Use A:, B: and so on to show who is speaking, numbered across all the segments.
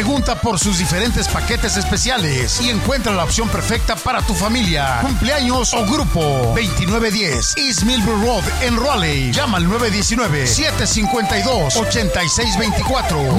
A: Pregunta por sus diferentes paquetes especiales y encuentra la opción perfecta para tu familia, cumpleaños o grupo. 2910 East Millville Road en Raleigh. Llama al 919-752-8624.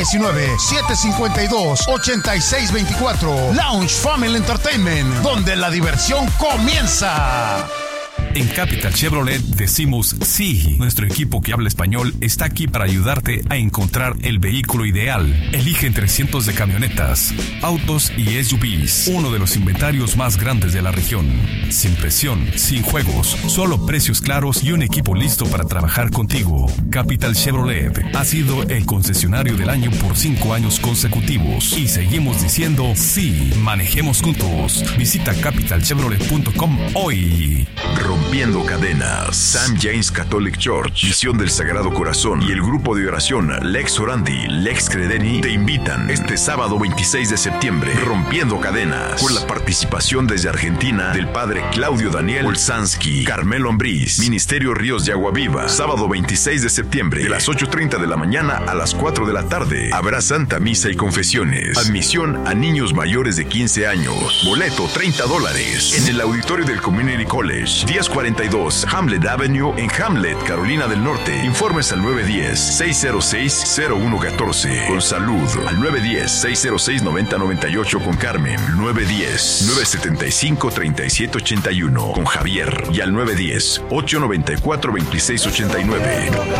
A: 919-752-8624. Lounge Family Entertainment, donde la diversión comienza.
B: En Capital Chevrolet decimos sí. Nuestro equipo que habla español está aquí para ayudarte a encontrar el vehículo ideal. Elige entre cientos de camionetas, autos y SUVs. Uno de los inventarios más grandes de la región. Sin presión, sin juegos, solo precios claros y un equipo listo para trabajar contigo. Capital Chevrolet ha sido el concesionario del año por 5 años consecutivos. Y seguimos diciendo sí. Manejemos juntos. Visita capitalchevrolet.com hoy.
C: Rompiendo cadenas. St. James Catholic Church, Misión del Sagrado Corazón y el grupo de oración Lex Orandi, Lex Credeni te invitan este sábado 26 de septiembre. Rompiendo cadenas, con la participación desde Argentina del padre Claudio Daniel Olsansky, Carmelo Ambriz, Ministerio Ríos de Agua Viva. Sábado 26 de septiembre, de las 8:30 de la mañana a las 4 de la tarde. Habrá Santa Misa y confesiones. Admisión a niños mayores de 15 años. Boleto $30 en el auditorio del Community College. 1042 Hamlet Avenue en Hamlet, Carolina del Norte. Informes al 910-606-0114 con Salud, al 910-606-9098 con Carmen, 910-975-3781 con Javier y al 910-894-2689.